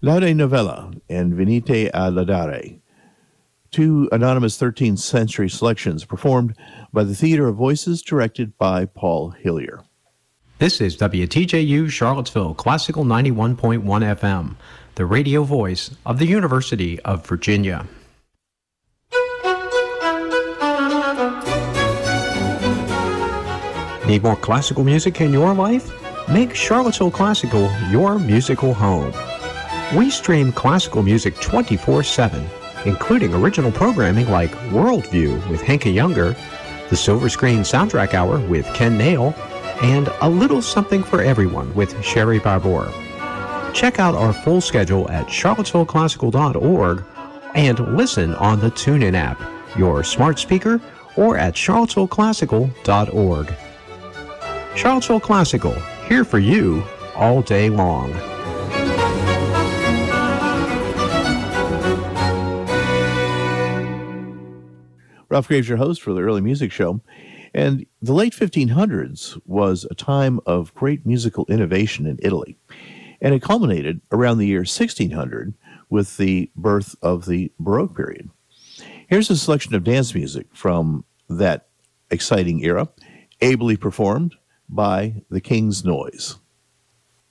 Laude Novella and Venite a Laudare, two anonymous 13th century selections performed by the Theater of Voices, directed by Paul Hillier. This is WTJU Charlottesville Classical 91.1 FM, the radio voice of the University of Virginia. Need more classical music in your life? Make Charlottesville Classical your musical home. We stream classical music 24/7, including original programming like Worldview with Henke Younger, the Silver Screen Soundtrack Hour with Ken Nail, and A Little Something for Everyone with Sherry Barbour. Check out our full schedule at charlottesvilleclassical.org and listen on the TuneIn app, your smart speaker, or at charlottesvilleclassical.org. Charlottesville Classical, here for you all day long. Ralph Graves, your host for the Early Music Show. And the late 1500s was a time of great musical innovation in Italy. And it culminated around the year 1600 with the birth of the Baroque period. Here's a selection of dance music from that exciting era, ably performed by the King's Noise.